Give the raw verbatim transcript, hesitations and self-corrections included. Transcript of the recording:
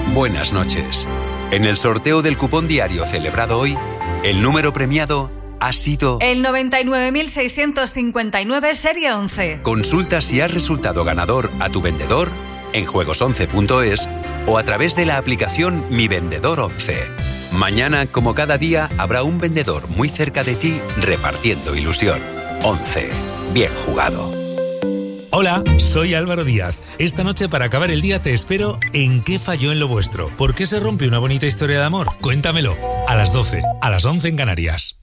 buenas noches. En el sorteo del cupón diario celebrado hoy, el número premiado ha sido... el noventa y nueve mil seiscientos cincuenta y nueve, serie once. Consulta si has resultado ganador a tu vendedor en juegos once punto es o a través de la aplicación Mi Vendedor once. Mañana, como cada día, habrá un vendedor muy cerca de ti repartiendo ilusión. once. Bien jugado. Hola, soy Álvaro Díaz. Esta noche para acabar el día te espero en ¿Qué falló en lo vuestro? ¿Por qué se rompe una bonita historia de amor? Cuéntamelo. A las doce, a las once en Canarias.